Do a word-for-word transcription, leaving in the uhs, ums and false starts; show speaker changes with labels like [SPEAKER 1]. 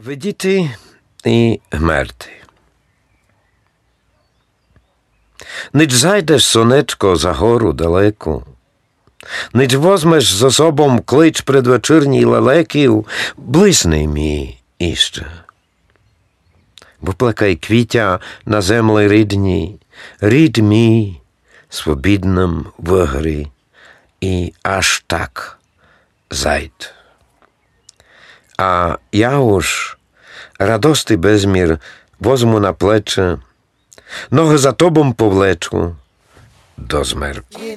[SPEAKER 1] Видіти і гмерти. Ніч зайдеш, сонечко, за гору далеку, ніч возьмеш з особом клич предвечірній лелеків, блисни мій іще. Виплакай квітя на землі рідній, рід мій, свобідним в грі, і аж так зайд. А я уж радости безмір возьму на плече, ноги за тобом повлечу до змерку.